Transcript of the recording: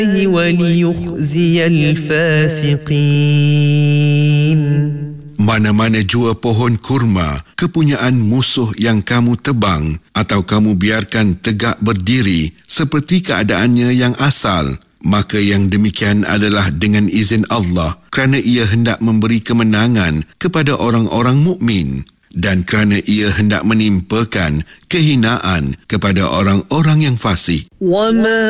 وليخزي الفاسقين. Mana-mana jua pohon kurma, kepunyaan musuh yang kamu tebang atau kamu biarkan tegak berdiri seperti keadaannya yang asal, maka yang demikian adalah dengan izin Allah kerana ia hendak memberi kemenangan kepada orang-orang mukmin dan kerana ia hendak menimpakan kehinaan kepada orang-orang yang fasik.